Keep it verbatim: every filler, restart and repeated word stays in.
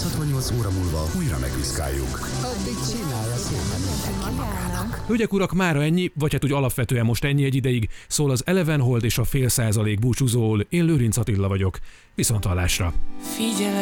hatvannyolc óra múlva újra megviszkáljuk. Addig csinálja szépen mindenki magának. Hölgyek, urak, mára ennyi, vagy hát úgy alapvetően most ennyi egy ideig, szól az Eleven Hold és a fél százalék búcsúzól. Én Lőrinc Attila vagyok. Viszonthallásra. Figyelem.